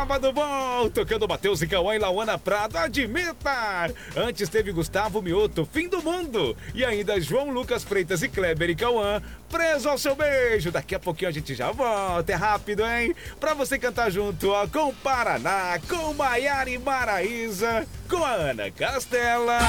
sábado bom, tocando Matheus e Cauã e Lauana Prado, admita! Antes teve Gustavo Mioto, Fim do Mundo. E ainda João Lucas Freitas e Kleber e Cauã, Preso ao Seu Beijo. Daqui a pouquinho a gente já volta, é rápido, hein? Pra você cantar junto, ó, com Paraná, com Maiara e Maraísa, com a Ana Castela.